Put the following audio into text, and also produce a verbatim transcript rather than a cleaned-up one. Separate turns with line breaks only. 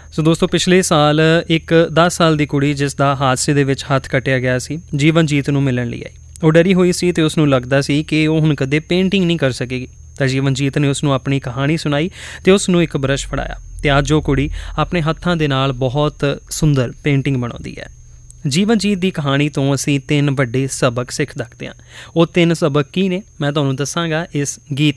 ਸੋ ਦੋਸਤੋ, ਪਿਛਲੇ ਸਾਲ ਇੱਕ ਦਸ ਸਾਲ ਦੀ ਕੁੜੀ ਜਿਸ ਦਾ ਹਾਦਸੇ ਦੇ ਵਿੱਚ ਹੱਥ ਕੱਟਿਆ ਗਿਆ ਸੀ, ਜੀਵਨਜੀਤ ਨੂੰ ਮਿਲਣ ਲਈ ਆਈ। ਉਹ ਡਰੀ ਹੋਈ ਸੀ ਅਤੇ ਉਸਨੂੰ ਲੱਗਦਾ ਸੀ ਕਿ ਉਹ ਹੁਣ ਕਦੇ ਪੇਂਟਿੰਗ ਨਹੀਂ ਕਰ ਸਕੇਗੀ। ਤਾਂ ਜੀਵਨਜੀਤ ਨੇ ਉਸਨੂੰ ਆਪਣੀ ਕਹਾਣੀ ਸੁਣਾਈ ਅਤੇ ਉਸ ਨੂੰ ਇੱਕ ਬਰੱਸ਼ ਫੜਾਇਆ ਅਤੇ ਅੱਜ ਉਹ ਕੁੜੀ ਆਪਣੇ ਹੱਥਾਂ ਦੇ ਨਾਲ ਬਹੁਤ ਸੁੰਦਰ ਪੇਂਟਿੰਗ ਬਣਾਉਂਦੀ ਹੈ। ਜੀਵਨਜੀਤ ਦੀ ਕਹਾਣੀ ਤੋਂ ਅਸੀਂ ਤਿੰਨ ਵੱਡੇ ਸਬਕ ਸਿੱਖ ਸਕਦੇ ਹਾਂ। ਉਹ ਤਿੰਨ ਸਬਕ ਕੀ ਨੇ, ਮੈਂ ਤੁਹਾਨੂੰ ਦੱਸਾਂਗਾ ਇਸ ਗੀਤ